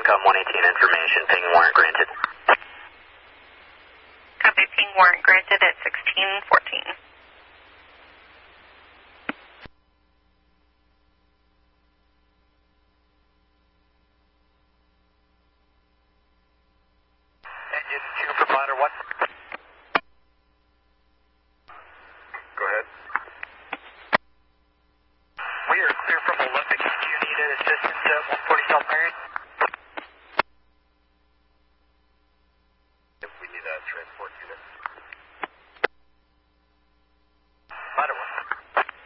CENTCOM 118 information, ping warrant granted. Copy, ping warrant granted at 1614. Engine 2 for bladder 1.